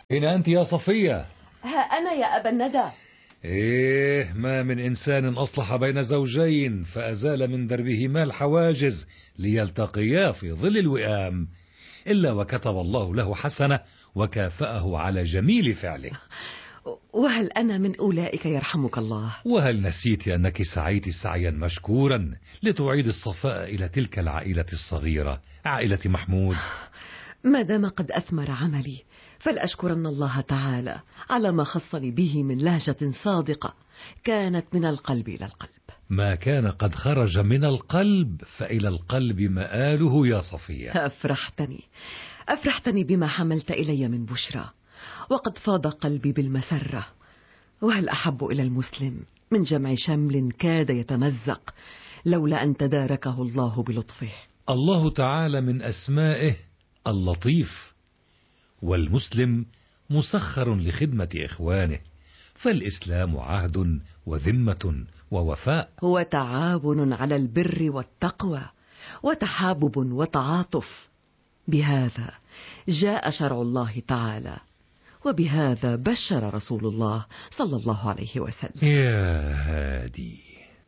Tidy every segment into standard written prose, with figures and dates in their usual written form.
أين أنت يا صفية؟ ها أنا يا أبا الندى. إيه، ما من إنسان أصلح بين زوجين فأزال من دربهما الحواجز ليلتقيا في ظل الوئام إلا وكتب الله له حسنة وكافأه على جميل فعله. وهل أنا من أولئك يرحمك الله؟ وهل نسيت أنك سعيت سعيا مشكورا لتعيد الصفاء إلى تلك العائلة الصغيرة، عائلة محمود؟ ما دام قد أثمر عملي فلأشكرن الله تعالى على ما خصني به من لهجة صادقة كانت من القلب إلى القلب. ما كان قد خرج من القلب فإلى القلب مآله يا صفية. أفرحتني بما حملت إلي من بشرى، وقد فاض قلبي بالمسرة. وهل أحب إلى المسلم من جمع شمل كاد يتمزق لولا أن تداركه الله بلطفه؟ الله تعالى من أسمائه اللطيف، والمسلم مسخر لخدمة إخوانه، فالإسلام عهد وذمة ووفاء، هو تعاون على البر والتقوى وتحابب وتعاطف. بهذا جاء شرع الله تعالى، وبهذا بشر رسول الله صلى الله عليه وسلم. يا هادي.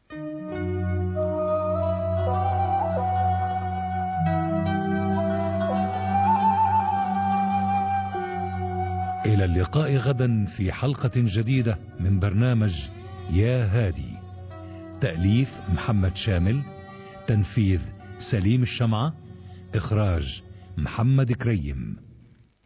إلى اللقاء غدا في حلقة جديدة من برنامج يا هادي. تأليف محمد شامل، تنفيذ سليم الشمعة، إخراج محمد كريم.